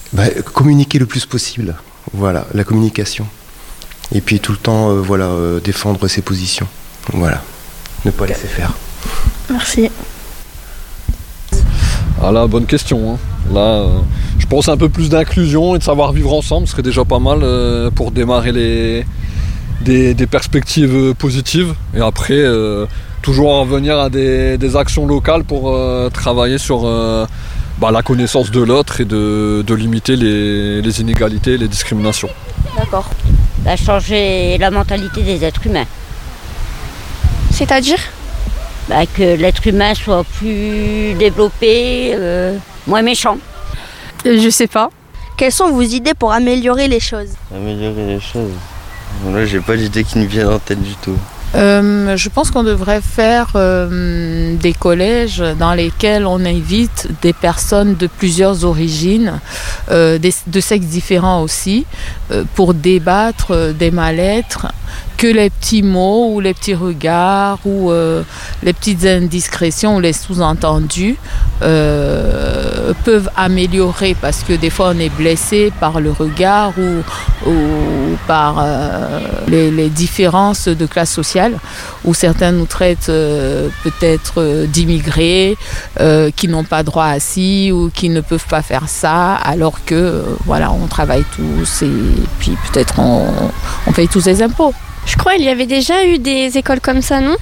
Communiquer le plus possible. Voilà, la communication. Et puis tout le temps, défendre ses positions. Voilà, ne pas laisser faire. Merci. Ah là, bonne question. Là, je pense un peu plus d'inclusion et de savoir vivre ensemble serait déjà pas mal pour démarrer des perspectives positives. Et après, toujours en venir à des actions locales pour travailler sur la connaissance de l'autre et de limiter les inégalités et les discriminations. D'accord. Changer la mentalité des êtres humains. C'est-à-dire ? Que l'être humain soit plus développé, moins méchant. Je sais pas. Quelles sont vos idées pour améliorer les choses ? Améliorer les choses. Là, j'ai pas d'idée qui me vient en tête du tout. Je pense qu'on devrait faire des collèges dans lesquels on invite des personnes de plusieurs origines, de sexes différents aussi, pour débattre des mal-être que les petits mots ou les petits regards ou les petites indiscrétions ou les sous-entendus peuvent améliorer, parce que des fois on est blessé par le regard ou par les différences de classe sociale, où certains nous traitent peut-être d'immigrés qui n'ont pas droit à ci ou qui ne peuvent pas faire ça, alors que on travaille tous et puis peut-être on paye tous les impôts. Je crois qu'il y avait déjà eu des écoles comme ça, non ?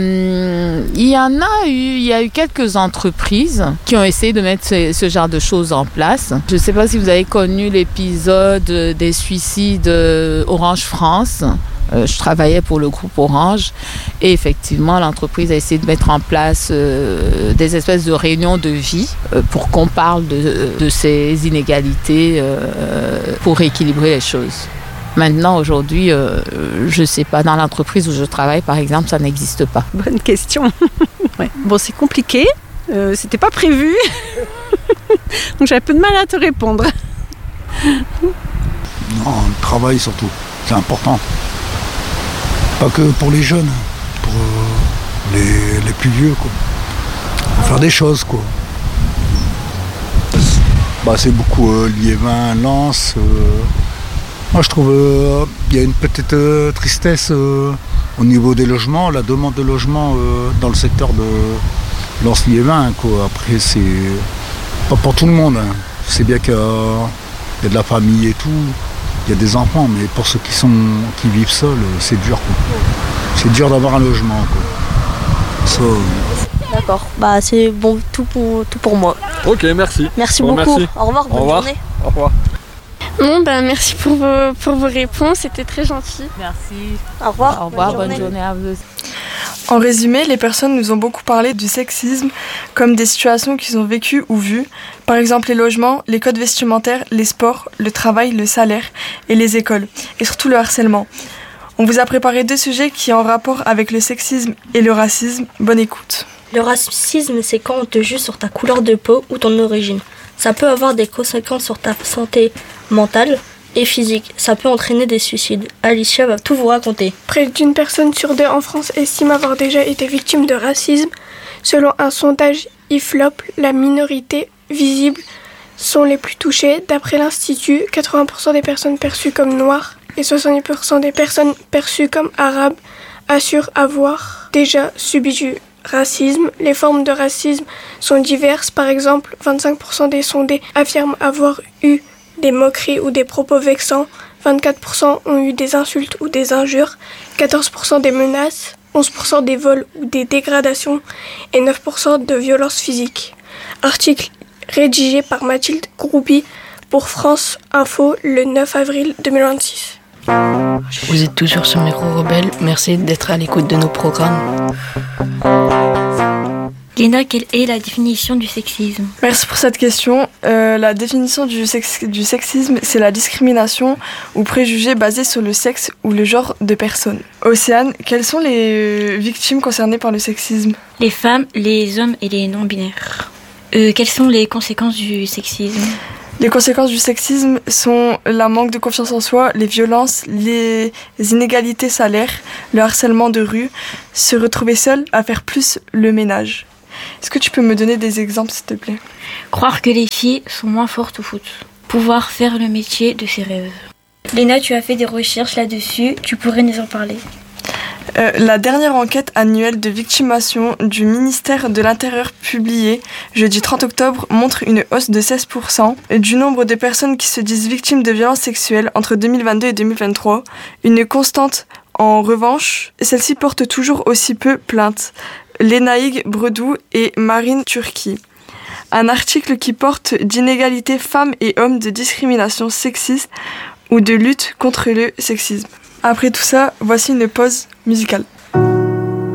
Il y a eu quelques entreprises qui ont essayé de mettre ce genre de choses en place. Je ne sais pas si vous avez connu l'épisode des suicides Orange France. Je travaillais pour le groupe Orange et effectivement l'entreprise a essayé de mettre en place des espèces de réunions de vie pour qu'on parle de ces inégalités pour rééquilibrer les choses. Maintenant, aujourd'hui, je ne sais pas, dans l'entreprise où je travaille, par exemple, ça n'existe pas. Bonne question. Ouais. Bon, c'est compliqué, c'était pas prévu, donc j'ai un peu de mal à te répondre. Non, le travail surtout, c'est important. Pas que pour les jeunes, pour les plus vieux, quoi. Faut faire des choses, quoi. C'est beaucoup Liévin, Lens. Moi, je trouve qu'il y a une petite tristesse au niveau des logements, la demande de logements dans le secteur de Lens-Liévin, quoi. Après, c'est pas pour tout le monde. C'est bien qu'il y a de la famille et tout, il y a des enfants, mais pour ceux qui vivent seuls, c'est dur, quoi. C'est dur d'avoir un logement, quoi. Ça, D'accord, c'est bon, tout pour moi. Ok, merci. Merci beaucoup. Merci. Au revoir, bonne journée. Au revoir. Bon, merci pour vos réponses, c'était très gentil. Merci. Au revoir. Au revoir, bonne journée à vous. En résumé, les personnes nous ont beaucoup parlé du sexisme comme des situations qu'ils ont vécues ou vues. Par exemple, les logements, les codes vestimentaires, les sports, le travail, le salaire et les écoles. Et surtout le harcèlement. On vous a préparé 2 sujets qui sont en rapport avec le sexisme et le racisme. Bonne écoute. Le racisme, c'est quand on te juge sur ta couleur de peau ou ton origine. Ça peut avoir des conséquences sur ta santé mentale et physique. Ça peut entraîner des suicides. Alicia va tout vous raconter. Près d'une personne sur 2 en France estime avoir déjà été victime de racisme. Selon un sondage IFLOP, la minorité visible sont les plus touchées. D'après l'Institut, 80% des personnes perçues comme noires et 70% des personnes perçues comme arabes assurent avoir déjà subi du racisme. Les formes de racisme sont diverses. Par exemple, 25% des sondés affirment avoir eu des moqueries ou des propos vexants. 24% ont eu des insultes ou des injures. 14% des menaces. 11% des vols ou des dégradations. Et 9% de violences physiques. Article rédigé par Mathilde Grouby pour France Info le 9 avril 2026. Vous êtes toujours sur Micro Rebelle. Merci d'être à l'écoute de nos programmes. Léna, quelle est la définition du sexisme ? Merci pour cette question. La définition du sexisme, c'est la discrimination ou préjugé basé sur le sexe ou le genre de personne. Océane, quelles sont les victimes concernées par le sexisme ? Les femmes, les hommes et les non-binaires. Quelles sont les conséquences du sexisme ? Les conséquences du sexisme sont la manque de confiance en soi, les violences, les inégalités salaires, le harcèlement de rue, se retrouver seul à faire plus le ménage. Est-ce que tu peux me donner des exemples, s'il te plaît ? Croire que les filles sont moins fortes au foot. pouvoir faire le métier de ses rêves. Léna, tu as fait des recherches là-dessus, tu pourrais nous en parler. La dernière enquête annuelle de victimation du ministère de l'Intérieur publiée jeudi 30 octobre montre une hausse de 16% du nombre de personnes qui se disent victimes de violences sexuelles entre 2022 et 2023. Une constante, en revanche, celle-ci porte toujours aussi peu plainte. Lénaïg Bredou et Marine Turki. Un article qui porte d'inégalité femmes et hommes, de discrimination sexiste ou de lutte contre le sexisme. Après tout ça, voici une pause musicale.